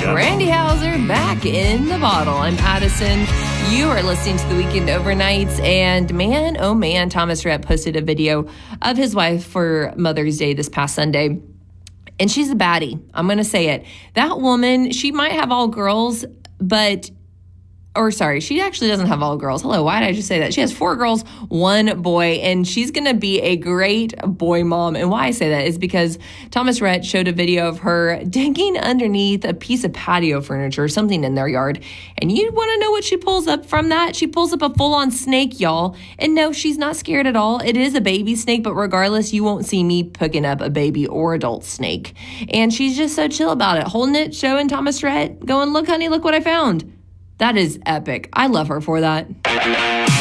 Randy Houser back in the bottle. I'm Addison. You are listening to the Weekend Overnights, and man, oh man, Thomas Rhett posted a video of his wife for Mother's Day this past Sunday. And she's a baddie. I'm going to say it. That woman, she might have all girls, she actually doesn't have all girls. Hello, why did I just say that? She has 4 girls, 1 boy, and she's going to be a great boy mom. And why I say that is because Thomas Rhett showed a video of her digging underneath a piece of patio furniture or something in their yard. And you want to know what she pulls up from that? She pulls up a full-on snake, y'all. And no, she's not scared at all. It is a baby snake, but regardless, you won't see me picking up a baby or adult snake. And she's just so chill about it, holding it, showing Thomas Rhett, going, look, honey, look what I found. That is epic. I love her for that.